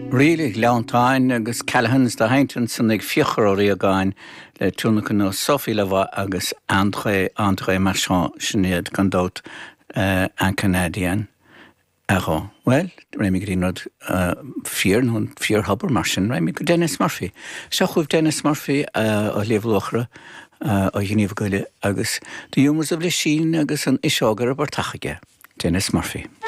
Really leantáin agus Callahans de Hainton san ag fiocharóí a gáin le túnach nó Sophie Lava agus André Marchand sinnéad gan dót an Canadian ará. Well, réimi grínod fíor habar mar sin, réimi go Dennis Murphy. Se chuh Dennis Murphy ó léomhlóchra ó dhéanamh goile agus de dúmas a bhí sin agus an iságar a bar tachaige. Dennis Murphy.